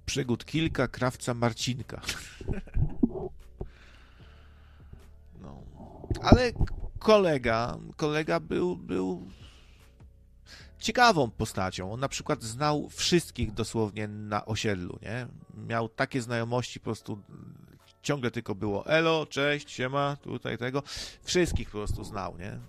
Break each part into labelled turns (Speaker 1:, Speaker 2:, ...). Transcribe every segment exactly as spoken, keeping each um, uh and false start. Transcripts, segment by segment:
Speaker 1: przygód kilka, krawca Marcinka. No. Ale kolega, kolega był, był ciekawą postacią. On na przykład znał wszystkich dosłownie na osiedlu, nie? Miał takie znajomości, po prostu ciągle tylko było elo, cześć, siema, tutaj tego. Wszystkich po prostu znał, nie?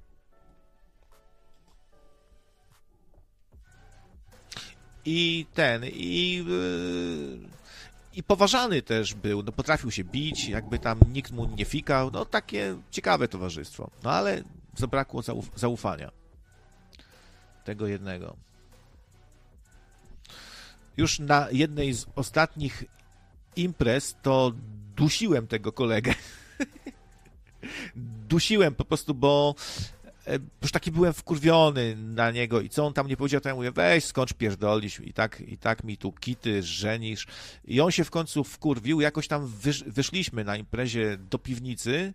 Speaker 1: I ten, i, i poważany też był, no potrafił się bić, jakby tam nikt mu nie fikał, no takie ciekawe towarzystwo. No ale zabrakło zauf- zaufania. Tego jednego. Już na jednej z ostatnich imprez to dusiłem tego kolegę. Dusiłem po prostu, bo już taki byłem wkurwiony na niego i co on tam nie powiedział, to ja mówię, weź skończ pierdolić i tak, i tak mi tu kity żenisz. I on się w końcu wkurwił, jakoś tam wysz, wyszliśmy na imprezie do piwnicy,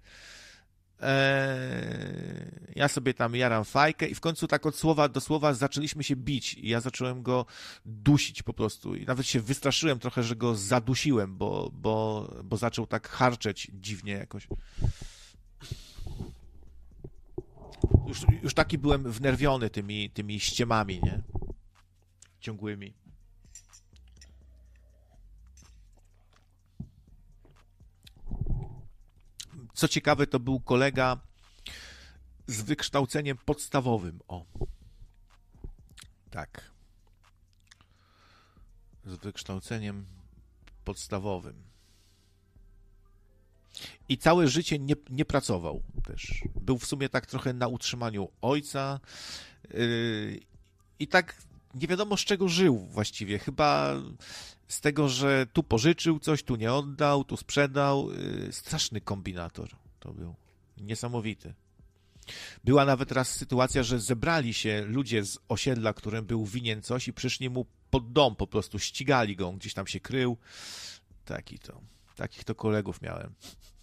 Speaker 1: eee, ja sobie tam jaram fajkę i w końcu tak od słowa do słowa zaczęliśmy się bić i ja zacząłem go dusić po prostu i nawet się wystraszyłem trochę, że go zadusiłem, bo, bo, bo zaczął tak harczeć dziwnie jakoś. Już, już taki byłem wnerwiony tymi, tymi ściemami, nie? Ciągłymi. Co ciekawe, to był kolega z wykształceniem podstawowym. O. Tak. Z wykształceniem podstawowym. I całe życie nie, nie pracował też. Był w sumie tak trochę na utrzymaniu ojca yy, i tak nie wiadomo z czego żył właściwie. Chyba z tego, że tu pożyczył coś, tu nie oddał, tu sprzedał. Yy, straszny kombinator to był. Niesamowity. Była nawet raz sytuacja, że zebrali się ludzie z osiedla, którym był winien coś i przyszli mu pod dom, po prostu ścigali go, gdzieś tam się krył. Taki to, takich to kolegów miałem.